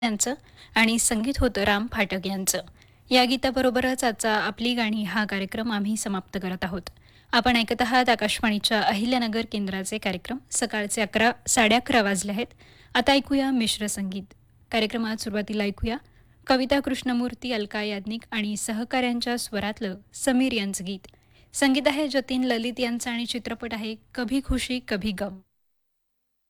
यांचं आणि संगीत होतं राम फाटक यांचं. या गीताबरोबरच आजचा आपली गाणी हा कार्यक्रम आम्ही समाप्त करत आहोत. आपण ऐकत आहात आकाशवाणीच्या अहिल्यानगर केंद्राचे कार्यक्रम. सकाळचे 11:11 वाजले आहेत. आता ऐकूया मिश्र संगीत. कार्यक्रमात सुरुवातीला ऐकूया कविता कृष्णमूर्ती, अलका याज्ञिक आणि सहकाऱ्यांच्या स्वरातलं समीर यांचं गीत. संगीत आहे जतीन ललित यांचं आणि चित्रपट आहे कभी खुशी कभी गम.